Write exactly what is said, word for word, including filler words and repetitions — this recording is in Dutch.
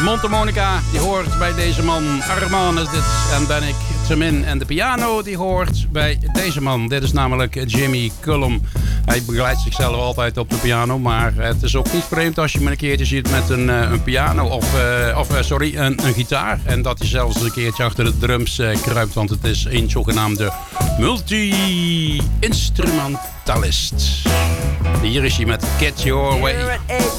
De mondharmonica, die hoort bij deze man. Arman is dit en ben ik. Tamin. En de piano, die hoort bij deze man. Dit is namelijk Jimmy Cullum. Hij begeleidt zichzelf altijd op de piano. Maar het is ook niet vreemd als je me een keertje ziet met een, een piano of, uh, of uh, sorry, een, een gitaar. En dat hij zelfs een keertje achter de drums uh, kruipt. Want het is een zogenaamde multi-instrumentalist. Hier is hij met Get Your Way.